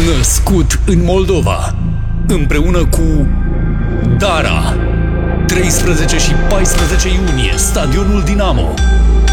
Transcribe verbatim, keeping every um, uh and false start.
Născut în Moldova, împreună cu Dara. treisprezece și paisprezece iunie, Stadionul Dinamo.